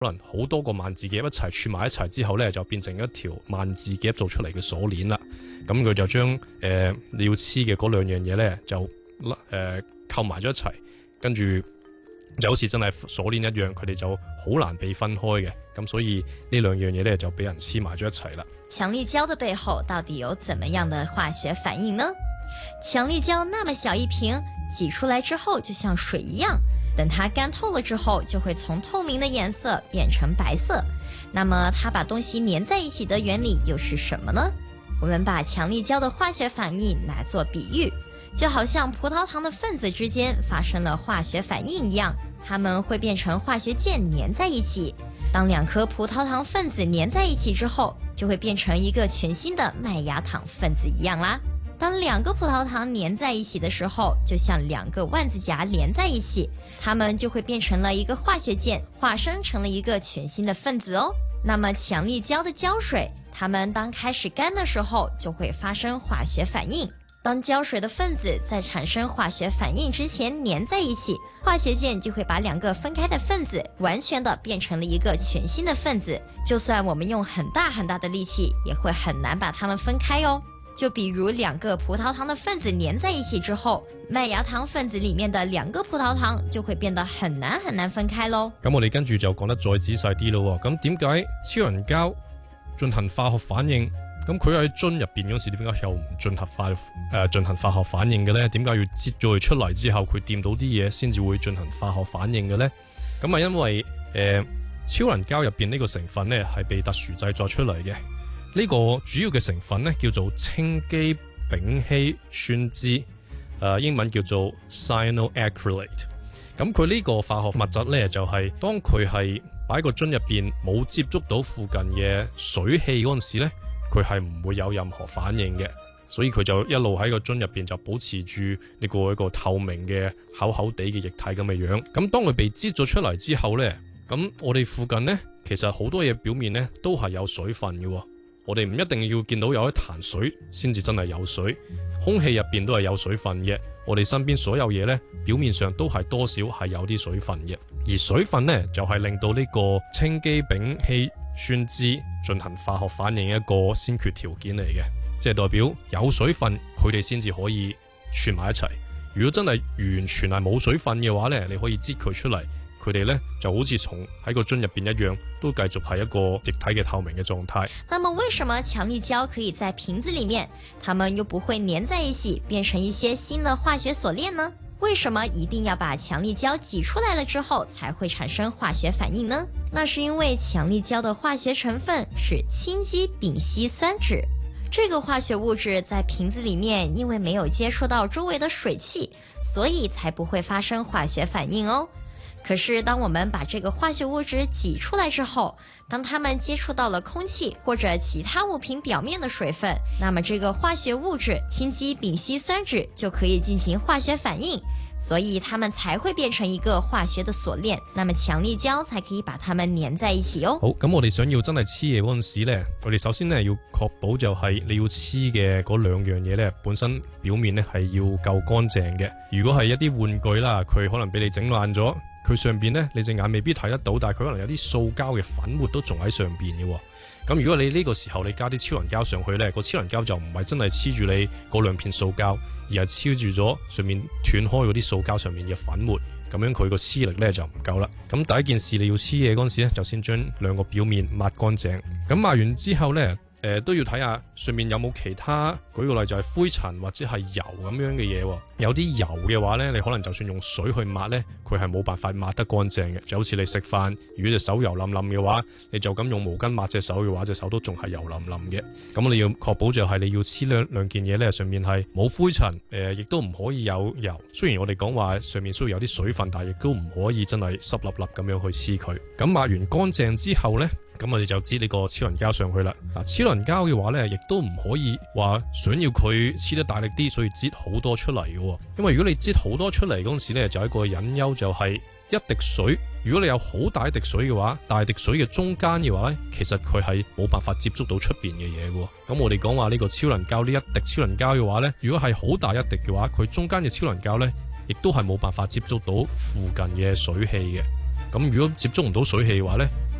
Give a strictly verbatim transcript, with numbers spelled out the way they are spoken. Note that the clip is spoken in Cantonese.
可能好多個萬字夾一齊串埋一齊之後呢，就變成一條萬字夾做出嚟嘅鎖鏈啦。咁佢就將誒、呃、你要黐嘅嗰兩樣嘢呢，就誒、呃、扣埋咗一齊，跟住就好似真係鎖鏈一樣，佢哋就好難被分開嘅。咁所以呢兩樣嘢呢，就俾人黐埋咗一齊啦。 強力膠的背後到底有怎麼樣的化學反應呢？強力膠那麼小一瓶，擠出來之後就像水一樣，等它乾透了之後，就會從透明的顏色變成白色。那麼它把東西粘在一起的原理又是什麼呢？我們把強力膠的化學反應拿作比喻，就好像葡萄糖的分子之間發生了化學反應一樣，它們會變成化學鍵粘在一起。當兩顆葡萄糖分子粘在一起之後，就會變成一個全新的麥芽糖分子一樣啦。當兩個葡萄糖粘在一起的時候，就像兩個萬字夾連在一起，它們就會變成了一個化學鍵，化生成了一個全新的分子哦。那麼強力膠的膠水，它們當開始乾的時候，就會發生化學反應。當膠水的分子在產生化學反應之前粘在一起，化學鍵就會把兩個分開的分子完全的變成了一個全新的分子。就算我們用很大很大的力氣，也會很難把它們分開哦。就比如兩個葡萄糖的分子粘在一起之後，麥芽糖分子裡面的兩個葡萄糖就會變得很難很難分開咯。 咁我哋跟住就講得再仔細啲咯。咁點解超人膠進行化學反應？咁佢喺樽入邊嗰時，點解又唔進行化誒進行化學反應嘅呢？點解要擠咗佢出嚟之後，佢掂到啲嘢先至會進行化學反應嘅呢？咁啊，因為誒、呃、超人膠入邊呢個成分呢係被特殊製作出嚟嘅。呢、這個主要嘅成分呢叫做氰基丙烯酸酯，誒、呃、英文叫做 cyanoacrylate。咁佢呢個化學物質呢，就係、是、當佢係擺喺個樽入邊冇接觸到附近嘅水氣嗰陣時呢，佢係唔會有任何反應嘅，所以佢就一路喺個樽入邊就保持住呢個一個透明嘅厚厚地嘅液體咁嘅樣。咁當佢被擠咗出嚟之後呢，咁我哋附近呢，其實好多嘢表面呢都係有水分嘅。我哋唔一定要見到有一潭水先至真係有水，空氣入邊都係有水分嘅。我哋身邊所有嘢呢，表面上都係多少係有啲水分嘅，而水分呢，就係、是、令到呢個氰基丙烯酸酯進行化學反應一個先決條件嚟嘅，即係代表有水分佢哋先至可以串埋一齊。如果真係完全係冇水分嘅話呢，你可以擠佢出嚟，佢哋呢就好似從喺個樽入邊一樣，都繼續係一個液體嘅透明嘅狀態。 那麼為什麼強力膠可以在瓶子裡面，它們又不會粘在一起，變成一些新的化學鎖鏈呢？為什麼一定要把強力膠擠出來了之後才會產生化學反應呢？那是因為強力膠的化學成分是氰基丙烯酸酯，這個化學物質在瓶子裡面因為沒有接觸到周圍的水汽，所以才不會發生化學反應哦。可是當我們把這個化學物質擠出來之後，當它們接觸到了空氣或者其他物品表面的水分，那麼這個化學物質氰基丙烯酸酯就可以進行化學反應，所以它們才會變成一個化學的鎖鏈，那麼強力膠才可以把它們粘在一起哦。 好，咁我哋想要真係黐嘢嗰陣時呢，我哋首先呢要確保就係你要黐嘅嗰兩樣嘢呢，本身表面呢係要夠乾淨嘅。如果係一啲玩具啦，佢可能俾你整爛咗，佢上邊呢，你隻眼未必睇得到，但係佢可能有啲塑膠嘅粉末都仲喺上邊嘅。咁如果你呢個時候你加啲超人膠上去呢，個超人膠就唔係真係黐住你嗰兩片塑膠，而係黐住咗上面斷開嗰啲塑膠上面嘅粉末，咁樣佢個黐力呢就唔夠啦。咁第一件事你要黐嘢嗰陣時呢，就先將兩個表面抹乾淨。咁抹完之後呢，誒、呃、都要睇下上面有冇其他，舉個例就係灰塵或者係油咁樣嘅嘢。有啲油嘅話呢，你可能就算用水去抹呢，佢係冇辦法抹得乾淨嘅。就好似你食飯，如果隻手油淋淋嘅話，你就咁用毛巾抹隻手嘅話，隻手都仲係油淋淋嘅。咁你要確保就係你要黐兩兩件嘢呢，上面係冇灰塵，誒、呃、亦都唔可以有油。雖然我哋講話上面需要有啲水分，但係亦都唔可以真係濕立立咁樣去黐佢。咁抹完乾淨之後呢，咁我哋就擠呢個超人膠上去啦。嗱，超人膠嘅話呢，亦都唔可以話想要佢黐得大力啲，所以擠好多出嚟嘅。因為如果你擠好多出嚟嗰陣時呢，就有一個隱憂，就係一滴水。如果你有好大一滴水嘅話，大滴水嘅中間嘅話呢，其實佢係冇辦法接觸到出邊嘅嘢嘅。咁我哋講話呢個超人膠呢一滴超人膠嘅話呢，如果係好大一滴嘅話，佢中間嘅超人膠呢，亦都係冇辦法接觸到附近嘅水氣嘅。咁如果接觸唔到水氣嘅話呢，